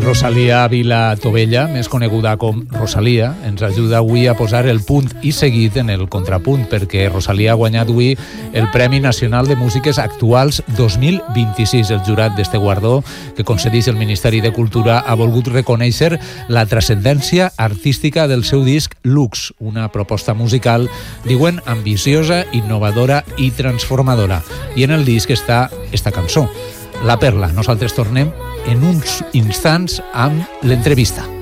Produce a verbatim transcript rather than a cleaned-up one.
Rosalia Vila Tovella, més coneguda com Rosalia, ens ajuda avui a posar el punt i seguit en el contrapunt, perquè Rosalia ha guanyat avui el Premi Nacional de Músiques Actuals dos mil vint-i-sis. El jurat d'este guardó, que concedeix el Ministeri de Cultura, ha volgut reconèixer la transcendència artística del seu disc Lux, una proposta musical, diuen, ambiciosa, innovadora i transformadora. I en el disc està esta cançó, La Perla. Nosaltres tornem en uns instants amb l'entrevista.